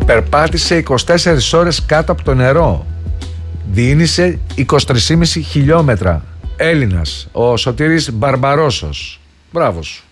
Περπάτησε 24 ώρες κάτω από το νερό. Διήνυσε 23,5 χιλιόμετρα. Έλληνας, ο Σωτήρης Μπαρμπαρόσος. Μπράβο σου.